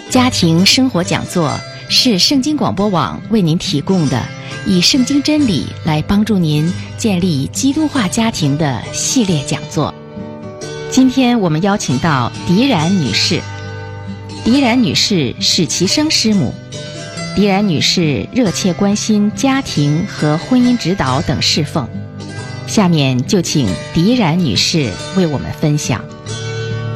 家庭生活讲座是圣经广播网为您提供的以圣经真理来帮助您建立基督化家庭的系列讲座。今天我们邀请到狄然女士。狄然女士是齐生师母。狄然女士热切关心家庭和婚姻指导等侍奉。下面就请狄然女士为我们分享。